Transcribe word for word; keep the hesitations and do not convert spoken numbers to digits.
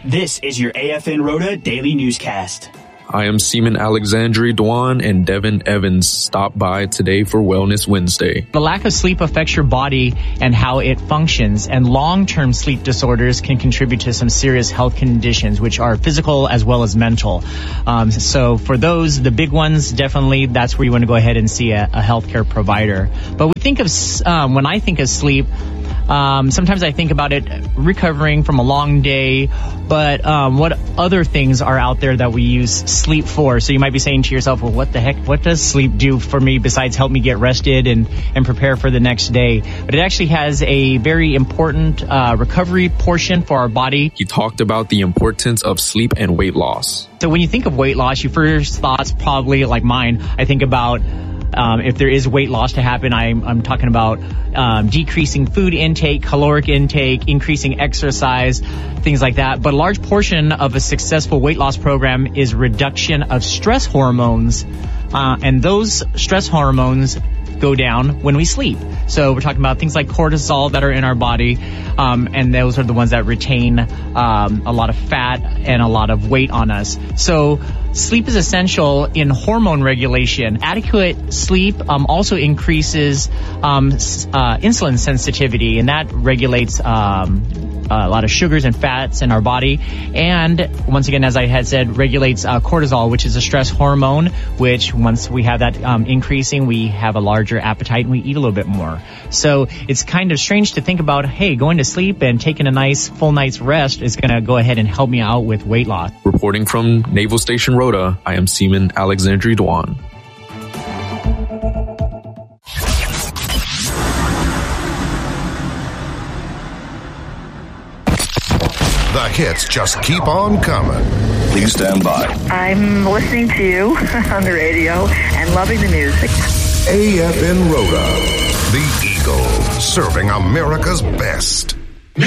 This is your A F N Rota Daily Newscast. I am Seaman Alexandri Dwan, and Devin Evans stopped by today for Wellness Wednesday. The lack of sleep affects your body and how it functions, and long-term sleep disorders can contribute to some serious health conditions, which are physical as well as mental. Um, so for those, the big ones, definitely that's where you want to go ahead and see a, a healthcare provider. But we think of, um, when I think of sleep, Um, sometimes I think about it recovering from a long day, but um, what other things are out there that we use sleep for? So you might be saying to yourself, well, what the heck, what does sleep do for me besides help me get rested and, and prepare for the next day? But it actually has a very important uh, recovery portion for our body. He talked about the importance of sleep and weight loss. So when you think of weight loss, your first thoughts probably, like mine, I think about Um, if there is weight loss to happen, I'm, I'm talking about um, decreasing food intake, caloric intake, increasing exercise, things like that. But a large portion of a successful weight loss program is reduction of stress hormones. Uh, and those stress hormones go down when we sleep. So we're talking about things like cortisol that are in our body, um, and those are the ones that retain um, a lot of fat and a lot of weight on us. So sleep is essential in hormone regulation. Adequate sleep um, also increases um, uh, insulin sensitivity, and that regulates um, a lot of sugars and fats in our body. And once again, as I had said, regulates uh, cortisol, which is a stress hormone, which once we have that um, increasing, we have a larger appetite and we eat a little bit more. So it's kind of strange to think about, hey, going to sleep and taking a nice full night's rest is going to go ahead and help me out with weight loss. Reporting from Naval Station Rota, I am Seaman Alexandri Dwan. The hits just keep on coming. Please stand by. I'm listening to you on the radio and loving the music. A F N Rota, the Eagle, serving America's best.